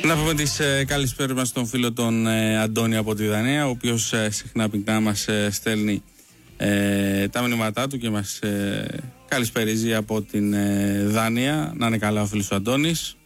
Να πούμε τις καλησπέρες μας στον φίλο τον Αντώνη από τη Δανία, ο οποίος συχνά πυκνά μας στέλνει τα μηνύματά του και μας καλησπερίζει από την Δανία. Να είναι καλά ο φίλος ο Αντώνης.